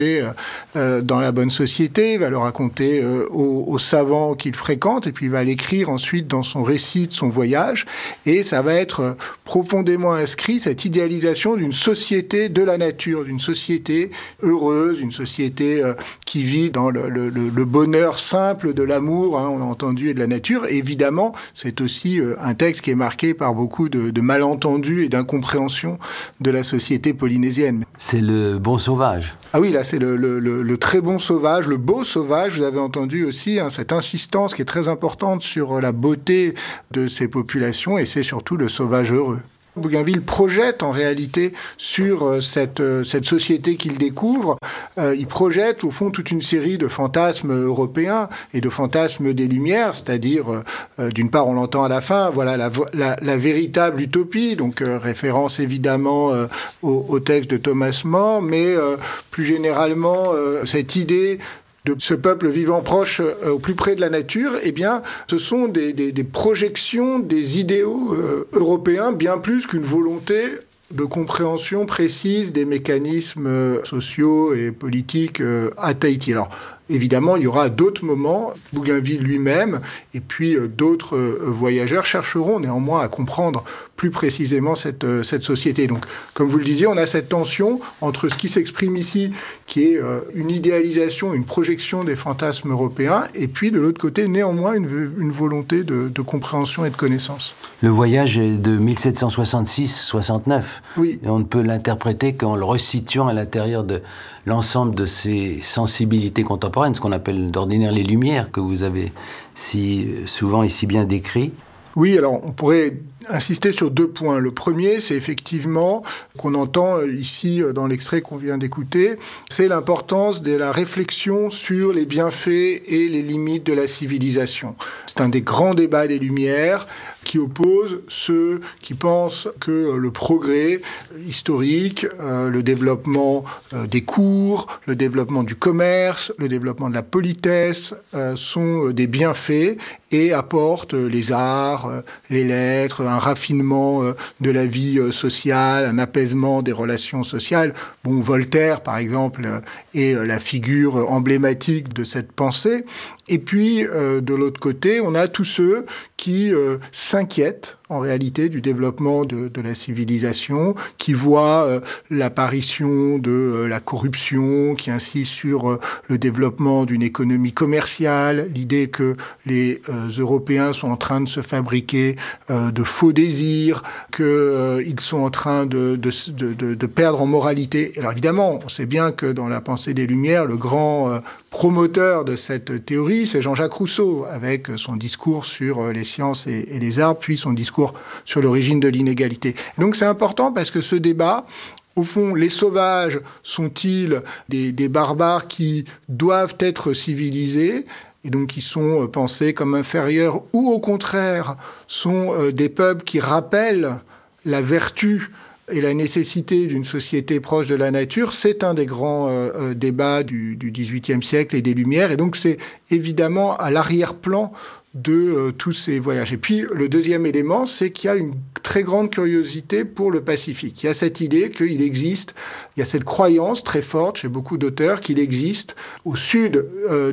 dans la bonne société, il va le raconter aux savants qu'il fréquente, et puis il va l'écrire ensuite dans son récit de son voyage, et ça va être profondément inscrit, cette idéalisation d'une société de la nature, d'une société heureuse, une société qui vit dans le bonheur simple de l'amour, on l'a entendu, et de la nature. Et évidemment, c'est aussi un texte qui est marqué par beaucoup de malentendus et d'incompréhension de la société polynésienne. C'est le bon sauvage. Ah oui, là, c'est le très bon sauvage, le beau sauvage. Vous avez entendu aussi cette insistance qui est très importante sur la beauté de ces populations, et c'est surtout le sauvage heureux. Bougainville projette en réalité sur cette société qu'il découvre, il projette au fond toute une série de fantasmes européens et de fantasmes des Lumières, c'est-à-dire d'une part on l'entend à la fin, voilà la véritable utopie, donc référence évidemment au texte de Thomas More, mais plus généralement cette idée de ce peuple vivant proche, au plus près de la nature, eh bien, ce sont des projections des idéaux européens, bien plus qu'une volonté de compréhension précise des mécanismes sociaux et politiques à Tahiti. Alors, évidemment, il y aura d'autres moments, Bougainville lui-même, et puis d'autres voyageurs chercheront néanmoins à comprendre plus précisément cette société. Donc, comme vous le disiez, on a cette tension entre ce qui s'exprime ici, qui est une idéalisation, une projection des fantasmes européens, et puis de l'autre côté, néanmoins, une volonté de compréhension et de connaissance. Le voyage est de 1766-69. Oui. Et on ne peut l'interpréter qu'en le resituant à l'intérieur de l'ensemble de ces sensibilités contemporaines, ce qu'on appelle d'ordinaire les Lumières, que vous avez si souvent et si bien décrit. Oui, alors on pourrait insister sur deux points. Le premier, c'est effectivement, qu'on entend ici dans l'extrait qu'on vient d'écouter, c'est l'importance de la réflexion sur les bienfaits et les limites de la civilisation. C'est un des grands débats des Lumières qui oppose ceux qui pensent que le progrès historique, le développement des cours, le développement du commerce, le développement de la politesse sont des bienfaits et apportent les arts, les lettres, un raffinement de la vie sociale, un apaisement des relations sociales. Bon, Voltaire, par exemple, est la figure emblématique de cette pensée. Et puis, de l'autre côté, on a tous ceux qui s'inquiètent en réalité du développement de la civilisation, qui voient l'apparition de la corruption, qui insistent sur le développement d'une économie commerciale, l'idée que les Européens sont en train de se fabriquer de faux désirs, qu'ils sont en train de perdre en moralité. Alors évidemment, on sait bien que dans la pensée des Lumières, le grand promoteur de cette théorie, c'est Jean-Jacques Rousseau, avec son discours sur les sciences et les arts, puis son discours sur l'origine de l'inégalité. Et donc c'est important parce que ce débat, au fond, les sauvages sont-ils des barbares qui doivent être civilisés et donc qui sont pensés comme inférieurs, ou au contraire sont des peuples qui rappellent la vertu et la nécessité d'une société proche de la nature, c'est un des grands débats du XVIIIe siècle et des Lumières. Et donc, c'est évidemment à l'arrière-plan de tous ces voyages. Et puis, le deuxième élément, c'est qu'il y a une très grande curiosité pour le Pacifique. Il y a cette idée qu'il existe, il y a cette croyance très forte chez beaucoup d'auteurs qu'il existe au sud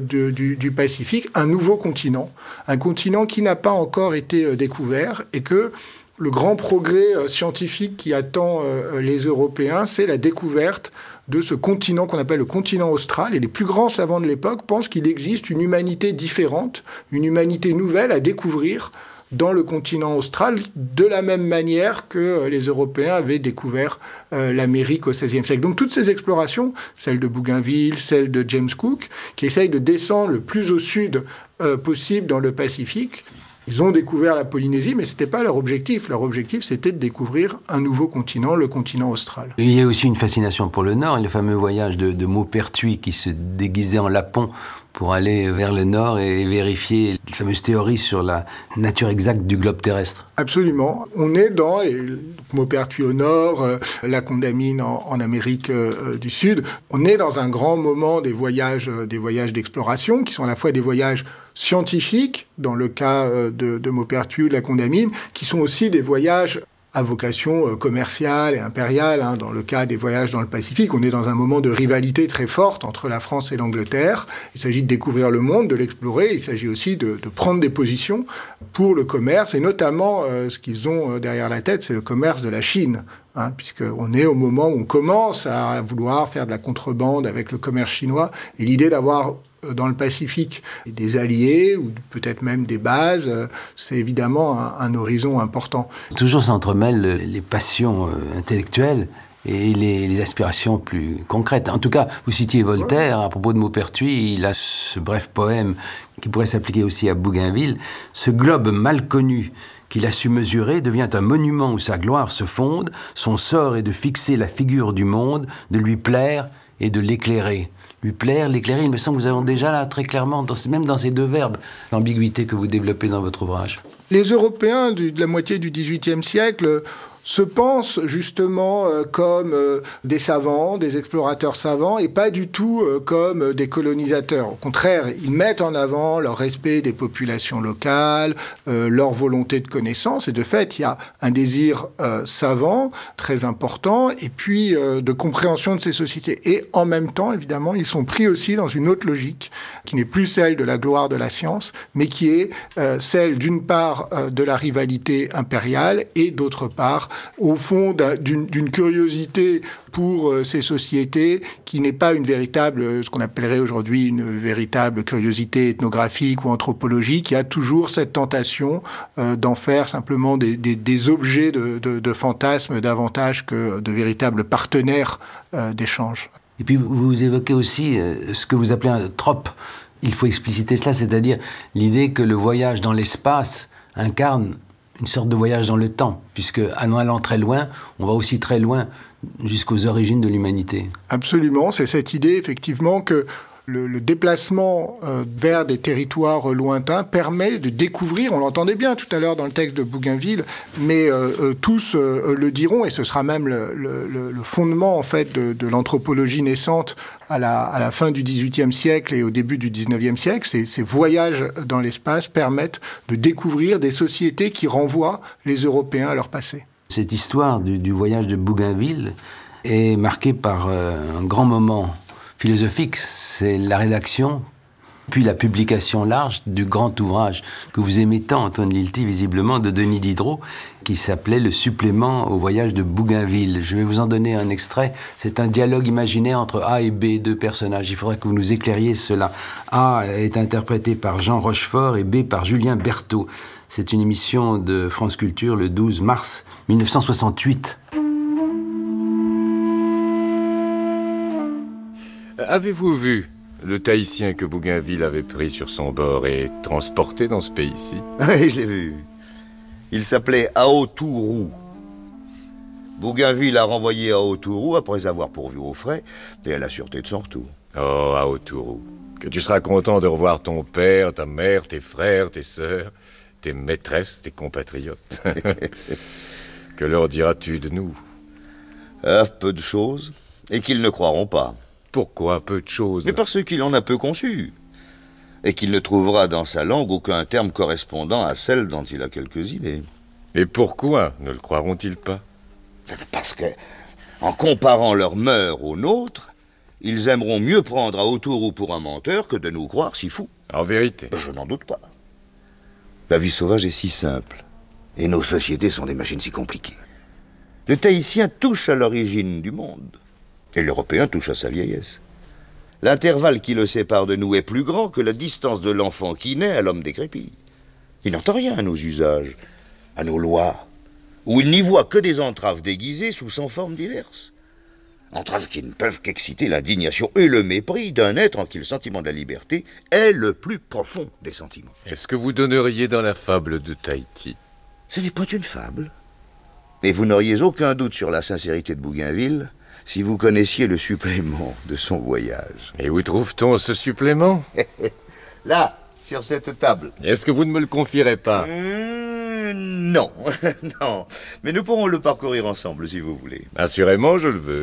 du Pacifique un nouveau continent, un continent qui n'a pas encore été découvert et que le grand progrès scientifique qui attend les Européens, c'est la découverte de ce continent qu'on appelle le continent austral. Et les plus grands savants de l'époque pensent qu'il existe une humanité différente, une humanité nouvelle à découvrir dans le continent austral, de la même manière que les Européens avaient découvert l'Amérique au XVIe siècle. Donc toutes ces explorations, celle de Bougainville, celle de James Cook, qui essayent de descendre le plus au sud possible dans le Pacifique, ils ont découvert la Polynésie, mais ce n'était pas leur objectif. Leur objectif, c'était de découvrir un nouveau continent, le continent austral. Et il y a aussi une fascination pour le Nord, le fameux voyage de Maupertuis qui se déguisait en lapon pour aller vers le Nord et vérifier les fameuses théories sur la nature exacte du globe terrestre. Absolument. On est dans Maupertuis au Nord, la Condamine en Amérique du Sud. On est dans un grand moment des voyages d'exploration, qui sont à la fois des voyages scientifiques, dans le cas de Maupertuis ou de la Condamine, qui sont aussi des voyages à vocation commerciale et impériale. Dans le cas des voyages dans le Pacifique, on est dans un moment de rivalité très forte entre la France et l'Angleterre. Il s'agit de découvrir le monde, de l'explorer. Il s'agit aussi de prendre des positions pour le commerce, et notamment ce qu'ils ont derrière la tête, c'est le commerce de la Chine. Puisqu'on est au moment où on commence à vouloir faire de la contrebande avec le commerce chinois. Et l'idée d'avoir dans le Pacifique des alliés, ou peut-être même des bases, c'est évidemment un horizon important. Toujours s'entremêlent les passions intellectuelles et les aspirations plus concrètes. En tout cas, vous citiez Voltaire, à propos de Maupertuis, il a ce bref poème qui pourrait s'appliquer aussi à Bougainville. « Ce globe mal connu qu'il a su mesurer devient un monument où sa gloire se fonde. Son sort est de fixer la figure du monde, de lui plaire et de l'éclairer. » Lui plaire, l'éclairer, il me semble que nous avons déjà là très clairement, même dans ces deux verbes, l'ambiguïté que vous développez dans votre ouvrage. Les Européens de la moitié du XVIIIe siècle se pensent justement comme des savants, des explorateurs savants, et pas du tout comme des colonisateurs. Au contraire, ils mettent en avant leur respect des populations locales, leur volonté de connaissance, et de fait, il y a un désir savant très important, et puis de compréhension de ces sociétés. Et en même temps, évidemment, ils sont pris aussi dans une autre logique, qui n'est plus celle de la gloire de la science, mais qui est celle d'une part de la rivalité impériale, et d'autre part au fond d'une curiosité pour ces sociétés qui n'est pas une véritable, ce qu'on appellerait aujourd'hui une véritable curiosité ethnographique ou anthropologique. Il y a toujours cette tentation d'en faire simplement des objets de fantasmes davantage que de véritables partenaires d'échange. Et puis vous évoquez aussi ce que vous appelez un trope. Il faut expliciter cela, c'est-à-dire l'idée que le voyage dans l'espace incarne une sorte de voyage dans le temps, puisque en allant très loin, on va aussi très loin jusqu'aux origines de l'humanité. Absolument, c'est cette idée effectivement que le déplacement vers des territoires lointains permet de découvrir, on l'entendait bien tout à l'heure dans le texte de Bougainville, mais tous le diront, et ce sera même le fondement en fait de l'anthropologie naissante à la fin du XVIIIe siècle et au début du XIXe siècle. Ces voyages dans l'espace permettent de découvrir des sociétés qui renvoient les Européens à leur passé. Cette histoire du voyage de Bougainville est marquée par un grand moment philosophique, c'est la rédaction, puis la publication large du grand ouvrage que vous aimez tant, Antoine Lilti, visiblement, de Denis Diderot, qui s'appelait « Le supplément au voyage de Bougainville ». Je vais vous en donner un extrait. C'est un dialogue imaginaire entre A et B, deux personnages. Il faudrait que vous nous éclairiez cela. A est interprété par Jean Rochefort et B par Julien Berthaud. C'est une émission de France Culture le 12 mars 1968. Avez-vous vu le Tahitien que Bougainville avait pris sur son bord et transporté dans ce pays-ci? Oui, je l'ai vu. Il s'appelait Aotourou. Bougainville a renvoyé Aotourou après avoir pourvu aux frais et à la sûreté de son retour. Oh, Aotourou, que tu seras content de revoir ton père, ta mère, tes frères, tes sœurs, tes maîtresses, tes compatriotes. Que leur diras-tu de nous? Peu de choses, et qu'ils ne croiront pas. Pourquoi peu de choses? Mais parce qu'il en a peu conçu, et qu'il ne trouvera dans sa langue aucun terme correspondant à celle dont il a quelques idées. Et pourquoi ne le croiront-ils pas? Parce que, en comparant leurs mœurs aux nôtres, ils aimeront mieux prendre Aotourou pour un menteur que de nous croire si fous. En vérité? Je n'en doute pas. La vie sauvage est si simple, et nos sociétés sont des machines si compliquées. Le Tahitien touche à l'origine du monde. Et l'Européen touche à sa vieillesse. L'intervalle qui le sépare de nous est plus grand que la distance de l'enfant qui naît à l'homme décrépit. Il n'entend rien à nos usages, à nos lois, où il n'y voit que des entraves déguisées sous 100 formes diverses. Entraves qui ne peuvent qu'exciter l'indignation et le mépris d'un être en qui le sentiment de la liberté est le plus profond des sentiments. Est-ce que vous donneriez dans la fable de Tahiti? Ce n'est pas une fable. Et vous n'auriez aucun doute sur la sincérité de Bougainville si vous connaissiez le supplément de son voyage. Et où trouve-t-on ce supplément? Là, sur cette table. Est-ce que vous ne me le confierez pas? Non, non. Mais nous pourrons le parcourir ensemble, si vous voulez. Assurément, je le veux.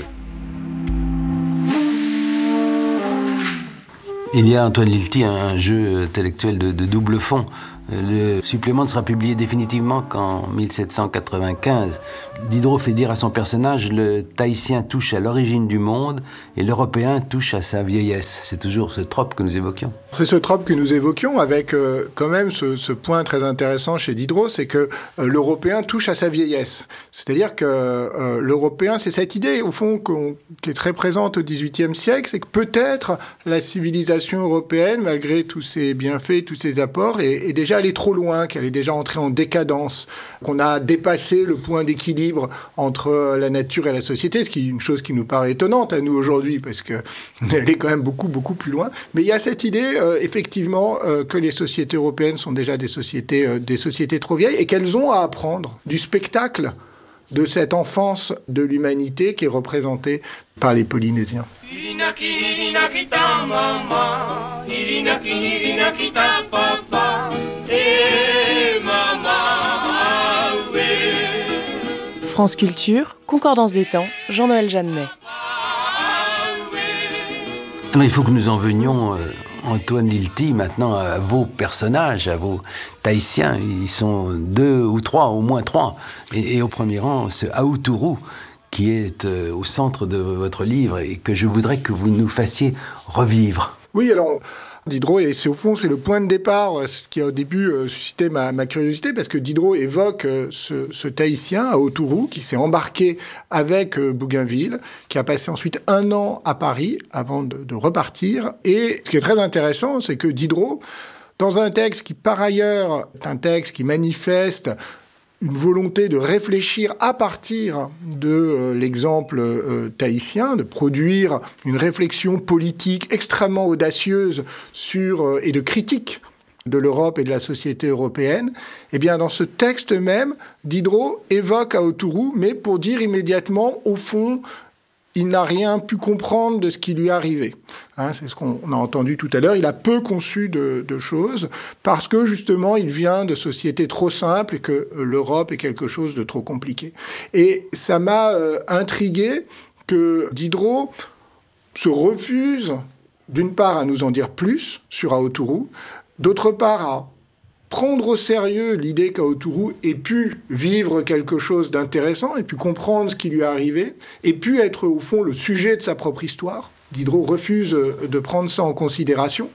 Il y a, Antoine Lilti, un jeu intellectuel de double fond Le supplément ne sera publié définitivement qu'en 1795. Diderot fait dire à son personnage « Le Tahitien touche à l'origine du monde et l'Européen touche à sa vieillesse ». C'est toujours ce trope que nous évoquions. C'est ce trope que nous évoquions avec quand même ce point très intéressant chez Diderot, c'est que l'Européen touche à sa vieillesse. C'est-à-dire que l'Européen, c'est cette idée, au fond, qui est très présente au XVIIIe siècle, c'est que peut-être la civilisation européenne, malgré tous ses bienfaits, tous ses apports, est déjà allée trop loin, qu'elle est déjà entrée en décadence, qu'on a dépassé le point d'équilibre entre la nature et la société, ce qui est une chose qui nous paraît étonnante à nous aujourd'hui, parce qu'elle est quand même beaucoup, beaucoup plus loin. Mais il y a cette idée, effectivement, que les sociétés européennes sont déjà des sociétés trop vieilles et qu'elles ont à apprendre du spectacle de cette enfance de l'humanité qui est représentée par les Polynésiens. France Culture, Concordance des temps, Jean-Noël Jeannet. Alors, il faut que nous en venions, Antoine Lilti, maintenant à vos personnages, à vos Tahitiens. Ils sont 2 ou 3, au moins 3. Et au premier rang, ce Aotourou, qui est au centre de votre livre et que je voudrais que vous nous fassiez revivre. Oui, alors Diderot, et c'est au fond, c'est le point de départ, ce qui a au début suscité ma curiosité, parce que Diderot évoque ce Tahitien, Aotourou, qui s'est embarqué avec Bougainville, qui a passé ensuite 1 an à Paris avant de repartir. Et ce qui est très intéressant, c'est que Diderot, dans un texte qui, par ailleurs, est un texte qui manifeste une volonté de réfléchir à partir de l'exemple tahitien, de produire une réflexion politique extrêmement audacieuse et de critique de l'Europe et de la société européenne, eh bien, dans ce texte même, Diderot évoque Aotourou, mais pour dire immédiatement, au fond, il n'a rien pu comprendre de ce qui lui arrivait. C'est ce qu'on a entendu tout à l'heure. Il a peu conçu de choses parce que, justement, il vient de sociétés trop simples et que l'Europe est quelque chose de trop compliqué. Et ça m'a intrigué que Diderot se refuse, d'une part, à nous en dire plus sur Aotourou, d'autre part, à prendre au sérieux l'idée qu'Aotourou ait pu vivre quelque chose d'intéressant, ait pu comprendre ce qui lui est arrivé, ait pu être, au fond, le sujet de sa propre histoire. Diderot refuse de prendre ça en considération.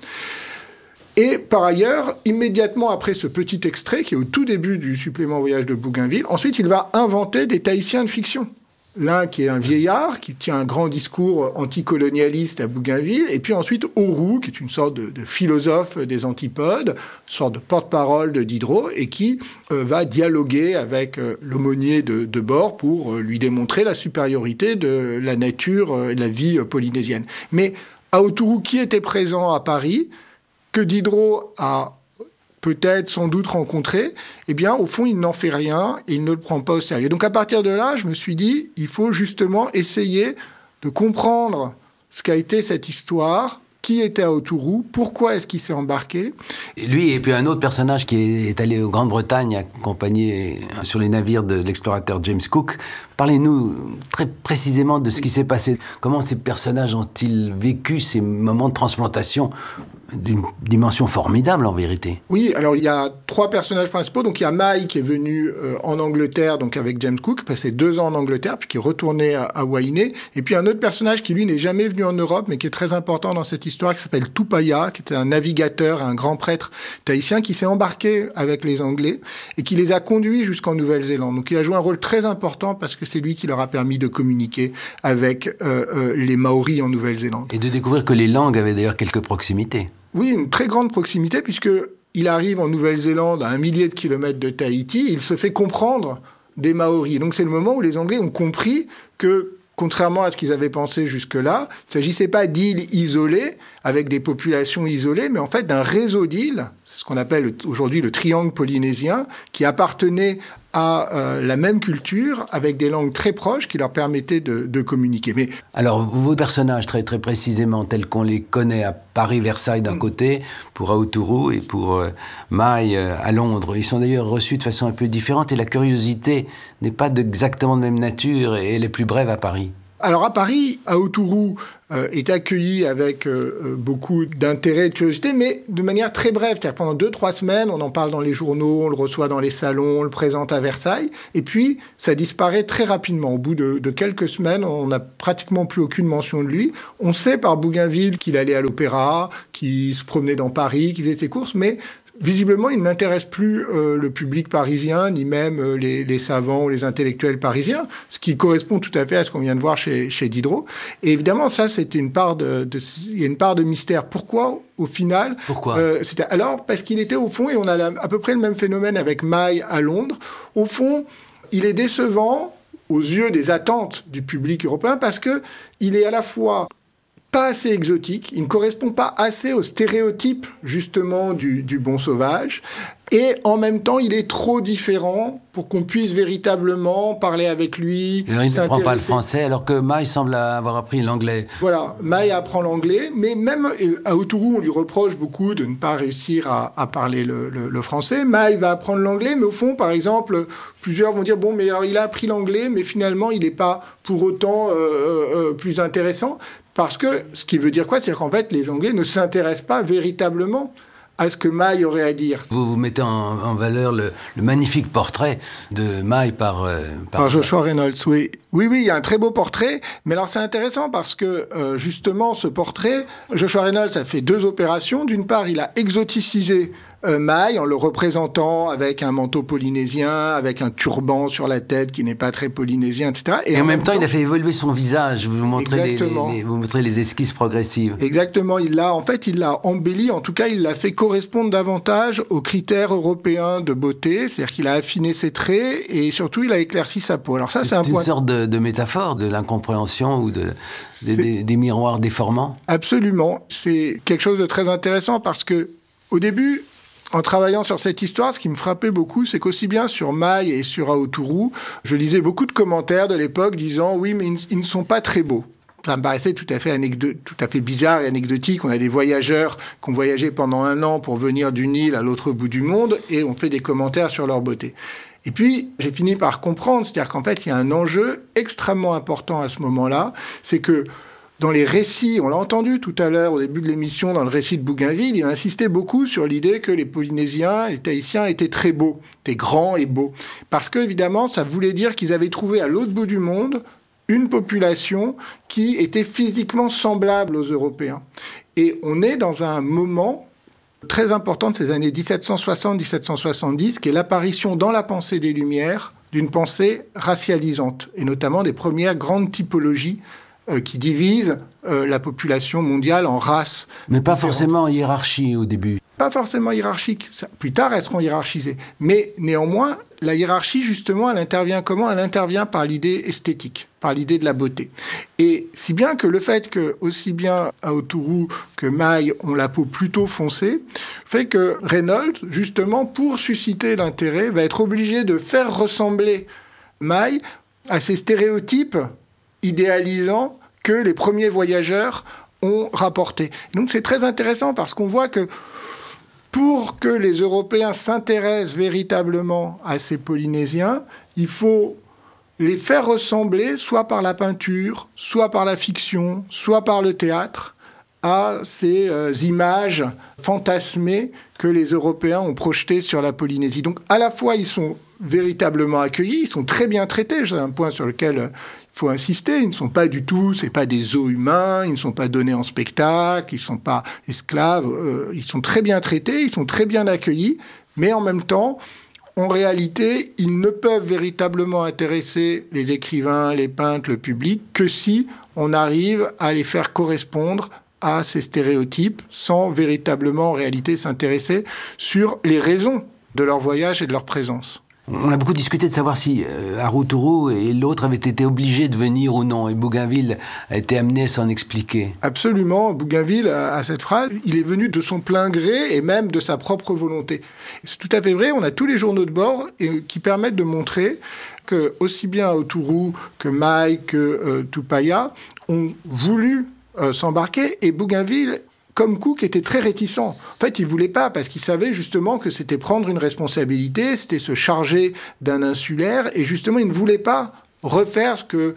Et par ailleurs, immédiatement après ce petit extrait, qui est au tout début du supplément Voyage de Bougainville, ensuite il va inventer des Tahitiens de fiction. L'un qui est un vieillard, qui tient un grand discours anticolonialiste à Bougainville, et puis ensuite Auroux, qui est une sorte de philosophe des antipodes, une sorte de porte-parole de Diderot, et qui va dialoguer avec l'aumônier de bord pour lui démontrer la supériorité de la nature et de la vie polynésienne. Mais Aotourou, qui était présent à Paris, que Diderot a peut-être, sans doute rencontré, eh bien, au fond, il n'en fait rien et il ne le prend pas au sérieux. Donc, à partir de là, je me suis dit, il faut justement essayer de comprendre ce qu'a été cette histoire, qui était Aotourou, pourquoi est-ce qu'il s'est embarqué. Et lui, et puis un autre personnage qui est allé en Grande-Bretagne accompagné sur les navires de l'explorateur James Cook. Parlez-nous très précisément de ce qui s'est passé. Comment ces personnages ont-ils vécu ces moments de transplantation d'une dimension formidable, en vérité? Oui, alors il y a 3 personnages principaux. Donc il y a Mai qui est venu en Angleterre, donc avec James Cook, passé 2 ans en Angleterre, puis qui est retourné à Wainé. Et puis un autre personnage qui, lui, n'est jamais venu en Europe, mais qui est très important dans cette histoire, qui s'appelle Tupaya, qui était un navigateur, un grand prêtre tahitien, qui s'est embarqué avec les Anglais et qui les a conduits jusqu'en Nouvelle-Zélande. Donc il a joué un rôle très important parce que c'est lui qui leur a permis de communiquer avec les Maoris en Nouvelle-Zélande. Et de découvrir que les langues avaient d'ailleurs quelques proximités. Oui, une très grande proximité, puisqu'il arrive en Nouvelle-Zélande à 1 millier de kilomètres de Tahiti, il se fait comprendre des Maoris. Donc c'est le moment où les Anglais ont compris que, contrairement à ce qu'ils avaient pensé jusque-là, il ne s'agissait pas d'îles isolées, avec des populations isolées, mais en fait d'un réseau d'îles, c'est ce qu'on appelle aujourd'hui le triangle polynésien, qui appartenait à la même culture, avec des langues très proches qui leur permettaient de communiquer. Mais alors, vos personnages, très, très précisément, tels qu'on les connaît à Paris, Versailles d'un côté, pour Aotourou et pour Mai à Londres, ils sont d'ailleurs reçus de façon un peu différente et la curiosité n'est pas exactement de même nature et elle est plus brève à Paris. Alors à Paris, Aotourou est accueilli avec beaucoup d'intérêt et de curiosité, mais de manière très brève. C'est-à-dire pendant 2-3 semaines, on en parle dans les journaux, on le reçoit dans les salons, on le présente à Versailles, et puis ça disparaît très rapidement. Au bout de quelques semaines, on n'a pratiquement plus aucune mention de lui. On sait par Bougainville qu'il allait à l'opéra, qu'il se promenait dans Paris, qu'il faisait ses courses, mais visiblement, il n'intéresse plus le public parisien, ni même les savants ou les intellectuels parisiens, ce qui correspond tout à fait à ce qu'on vient de voir chez Diderot. Et évidemment, ça, c'était il y a une part de mystère. Pourquoi, au final? Pourquoi Alors, parce qu'il était au fond, et on a à peu près le même phénomène avec Maille à Londres, au fond, il est décevant aux yeux des attentes du public européen parce qu'il est à la fois pas assez exotique, il ne correspond pas assez aux stéréotypes, justement, du bon sauvage. Et en même temps, il est trop différent pour qu'on puisse véritablement parler avec lui. Il ne prend pas le français, alors que Maille semble avoir appris l'anglais. Voilà, Maille apprend l'anglais, mais même à Aotourou, on lui reproche beaucoup de ne pas réussir à parler le français. Maille va apprendre l'anglais, mais au fond, par exemple, plusieurs vont dire, bon, mais alors il a appris l'anglais, mais finalement, il n'est pas pour autant plus intéressant. Parce que, ce qui veut dire quoi? C'est-à-dire qu'en fait, les Anglais ne s'intéressent pas véritablement à ce que Maille aurait à dire. Vous mettez en valeur le magnifique portrait de Maille par Joshua Reynolds, oui. Oui, il y a un très beau portrait, mais alors c'est intéressant parce que, justement, ce portrait, Joshua Reynolds a fait 2 opérations. D'une part, il a exoticisé Maille en le représentant avec un manteau polynésien, avec un turban sur la tête qui n'est pas très polynésien, etc. Et en même temps, il a fait évoluer son visage. Vous montrez vous montrez les esquisses progressives. Exactement. Il l'a embelli. En tout cas, il l'a fait correspondre davantage aux critères européens de beauté. C'est-à-dire qu'il a affiné ses traits et surtout, il a éclairci sa peau. Alors ça, c'est un point. C'est une sorte de métaphore de l'incompréhension ou des miroirs déformants. Absolument. C'est quelque chose de très intéressant parce que, au début, en travaillant sur cette histoire, ce qui me frappait beaucoup, c'est qu'aussi bien sur Maille et sur Aotourou, je lisais beaucoup de commentaires de l'époque disant « oui, mais ils ne sont pas très beaux ». Ça me paraissait tout à fait bizarre et anecdotique. On a des voyageurs qui ont voyagé pendant 1 an pour venir d'une île à l'autre bout du monde et on fait des commentaires sur leur beauté. Et puis, j'ai fini par comprendre, c'est-à-dire qu'en fait, il y a un enjeu extrêmement important à ce moment-là, c'est que dans les récits, on l'a entendu tout à l'heure au début de l'émission, dans le récit de Bougainville, il insistait beaucoup sur l'idée que les Polynésiens, les Tahitiens étaient très beaux, étaient grands et beaux. Parce qu'évidemment, ça voulait dire qu'ils avaient trouvé à l'autre bout du monde une population qui était physiquement semblable aux Européens. Et on est dans un moment très important de ces années 1760-1770, qui est l'apparition dans la pensée des Lumières d'une pensée racialisante, et notamment des premières grandes typologies qui divisent la population mondiale en races. Mais pas forcément en hiérarchie au début. Pas forcément hiérarchique. Plus tard, elles seront hiérarchisées. Mais néanmoins, la hiérarchie, justement, elle intervient comment? Elle intervient par l'idée esthétique, par l'idée de la beauté. Et si bien que le fait que, aussi bien Aotourou que Maille ont la peau plutôt foncée, fait que Reynolds, justement, pour susciter l'intérêt, va être obligé de faire ressembler Maille à ces stéréotypes idéalisants que les premiers voyageurs ont rapportés. Donc c'est très intéressant parce qu'on voit que pour que les Européens s'intéressent véritablement à ces Polynésiens, il faut les faire ressembler, soit par la peinture, soit par la fiction, soit par le théâtre, à ces images fantasmées que les Européens ont projetées sur la Polynésie. Donc à la fois, ils sont véritablement accueillis, ils sont très bien traités, c'est un point sur lequel il faut insister, ils ne sont pas du tout, c'est pas des os humains, ils ne sont pas donnés en spectacle, ils ne sont pas esclaves, ils sont très bien traités, ils sont très bien accueillis, mais en même temps, en réalité, ils ne peuvent véritablement intéresser les écrivains, les peintres, le public, que si on arrive à les faire correspondre à ces stéréotypes sans véritablement, en réalité, s'intéresser sur les raisons de leur voyage et de leur présence. On a beaucoup discuté de savoir si Aotourou et l'autre avaient été obligés de venir ou non, et Bougainville a été amené à s'en expliquer. Absolument, Bougainville a cette phrase, il est venu de son plein gré et même de sa propre volonté. C'est tout à fait vrai, on a tous les journaux de bord qui permettent de montrer que aussi bien Aotourou que Maille que Tupaya ont voulu s'embarquer, et Bougainville, comme Cook, était très réticent. En fait, il ne voulait pas, parce qu'il savait justement que c'était prendre une responsabilité, c'était se charger d'un insulaire, et justement, il ne voulait pas refaire ce que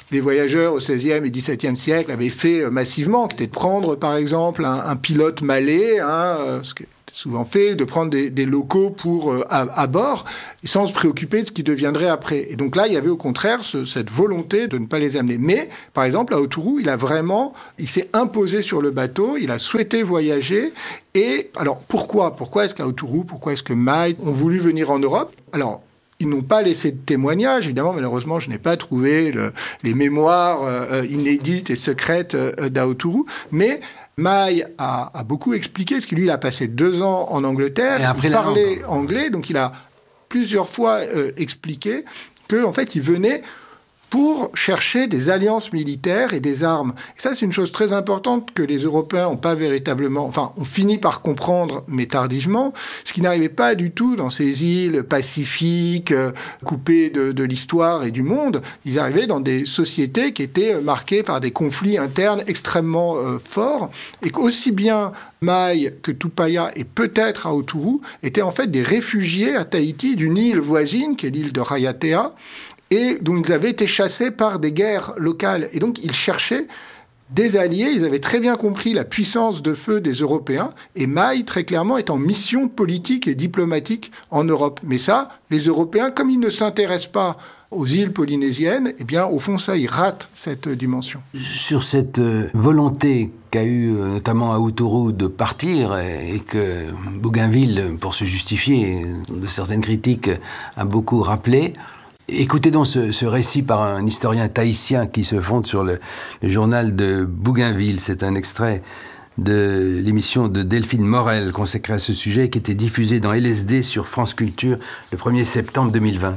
les voyageurs au XVIe et XVIIe siècle avaient fait massivement, qui était de prendre par exemple un pilote malais, ce qui est souvent fait, de prendre des locaux à bord, sans se préoccuper de ce qui deviendrait après. Et donc là, il y avait au contraire cette volonté de ne pas les amener. Mais, par exemple, à Autourou, il s'est imposé sur le bateau, il a souhaité voyager. Et alors, pourquoi est-ce qu'à Autourou, pourquoi est-ce que Maille ont voulu venir en Europe ? Alors, ils n'ont pas laissé de témoignages, évidemment, malheureusement, je n'ai pas trouvé les mémoires inédites et secrètes d'Aotourou, mais Maille a beaucoup expliqué, parce que lui, il a passé 2 ans en Angleterre, il parlait anglais, donc il a plusieurs fois expliqué qu'en fait, il venait pour chercher des alliances militaires et des armes. Et ça, c'est une chose très importante que les Européens n'ont pas véritablement... Enfin, on finit par comprendre, mais tardivement, ce qui n'arrivait pas du tout dans ces îles pacifiques, coupées de l'histoire et du monde. Ils arrivaient dans des sociétés qui étaient marquées par des conflits internes extrêmement forts, et qu'aussi bien Maille que Tupaya et peut-être Aotourou étaient en fait des réfugiés à Tahiti d'une île voisine, qui est l'île de Raiatea, et dont ils avaient été chassés par des guerres locales. Et donc, ils cherchaient des alliés. Ils avaient très bien compris la puissance de feu des Européens. Et Maille, très clairement, est en mission politique et diplomatique en Europe. Mais ça, les Européens, comme ils ne s'intéressent pas aux îles polynésiennes, eh bien, au fond, ça, ils ratent cette dimension. Sur cette volonté qu'a eu notamment Aotourou de partir et que Bougainville, pour se justifier de certaines critiques, a beaucoup rappelé. Écoutez donc ce récit par un historien tahitien qui se fonde sur le journal de Bougainville. C'est un extrait de l'émission de Delphine Morel consacrée à ce sujet qui était diffusée dans LSD sur France Culture le 1er septembre 2020.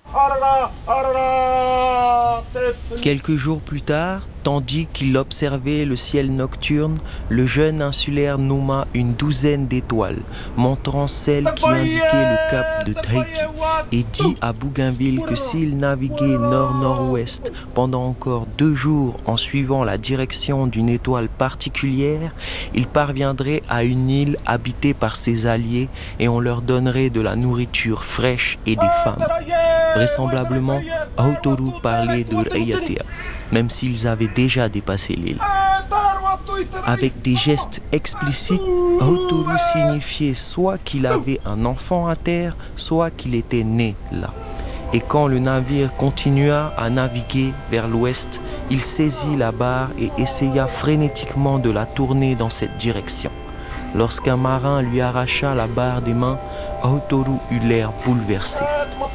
Quelques jours plus tard, tandis qu'il observait le ciel nocturne, le jeune insulaire nomma une 12aine d'étoiles, montrant celle qui indiquait le cap de Tahiti, et dit à Bougainville que s'il naviguait nord-nord-ouest pendant encore 2 jours en suivant la direction d'une étoile particulière, il parviendrait à une île habitée par ses alliés et on leur donnerait de la nourriture fraîche et des femmes. Vraisemblablement, Aotourou parlait de Raiatea, même s'ils avaient déjà dépassé l'île. Avec des gestes explicites, Aotourou signifiait soit qu'il avait un enfant à terre, soit qu'il était né là. Et quand le navire continua à naviguer vers l'ouest, il saisit la barre et essaya frénétiquement de la tourner dans cette direction. Lorsqu'un marin lui arracha la barre des mains, Aotourou eut l'air bouleversé.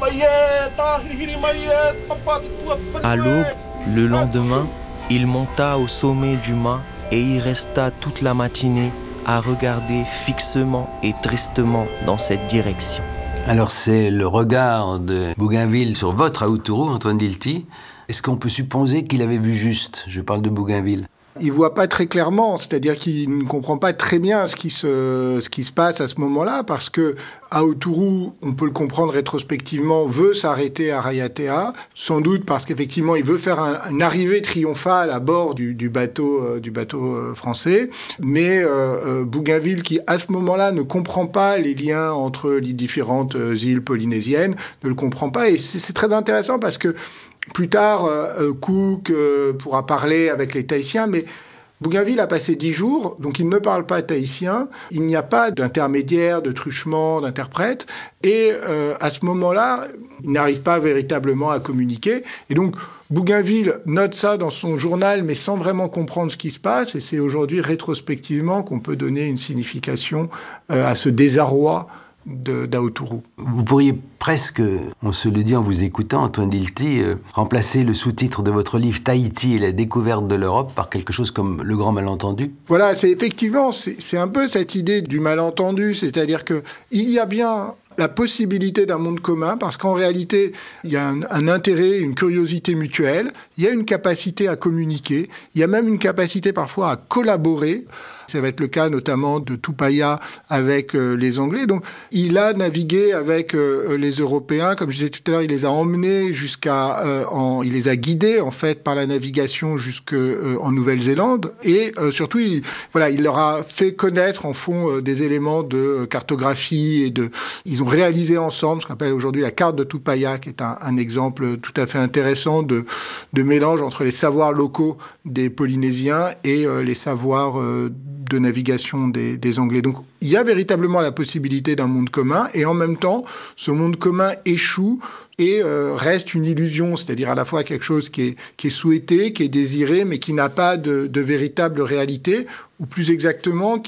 À l'aube, le lendemain, il monta au sommet du mât et y resta toute la matinée à regarder fixement et tristement dans cette direction. Alors c'est le regard de Bougainville sur votre Aotourou, Antoine Dilty. Est-ce qu'on peut supposer qu'il avait vu juste ? Je parle de Bougainville. Il ne voit pas très clairement, c'est-à-dire qu'il ne comprend pas très bien ce qui se passe à ce moment-là, parce que Aotourou, on peut le comprendre rétrospectivement, veut s'arrêter à Raiatea, sans doute parce qu'effectivement, il veut faire une arrivée triomphale à bord du bateau français, mais Bougainville, qui à ce moment-là ne comprend pas les liens entre les différentes îles polynésiennes, ne le comprend pas, et c'est très intéressant parce que plus tard, Cook pourra parler avec les Tahitiens, mais Bougainville a passé 10 jours, donc il ne parle pas tahitien, il n'y a pas d'intermédiaire, de truchement, d'interprète, et à ce moment-là, il n'arrive pas véritablement à communiquer, et donc Bougainville note ça dans son journal, mais sans vraiment comprendre ce qui se passe, et c'est aujourd'hui rétrospectivement qu'on peut donner une signification à ce désarroi d'Aotourou. Vous pourriez presque, on se le dit en vous écoutant, Antoine Dilty, remplacer le sous-titre de votre livre Tahiti et la découverte de l'Europe par quelque chose comme Le Grand Malentendu. Voilà, c'est un peu cette idée du malentendu, c'est-à-dire qu'il y a bien la possibilité d'un monde commun, parce qu'en réalité, il y a un intérêt, une curiosité mutuelle, il y a une capacité à communiquer, il y a même une capacité parfois à collaborer. Ça va être le cas notamment de Tupaia avec les Anglais. Donc, il a navigué avec les Européens. Comme je disais tout à l'heure, il les a emmenés il les a guidés, en fait, par la navigation jusqu'en Nouvelle-Zélande. Et surtout, il leur a fait connaître, en fond, des éléments de cartographie ils ont réalisé ensemble ce qu'on appelle aujourd'hui la carte de Tupaia, qui est un exemple tout à fait intéressant de mélange entre les savoirs locaux des Polynésiens et les savoirs de navigation des Anglais. Donc, il y a véritablement la possibilité d'un monde commun, et en même temps, ce monde commun échoue et reste une illusion, c'est-à-dire à la fois quelque chose qui est souhaité, qui est désiré, mais qui n'a pas de véritable réalité, ou plus exactement,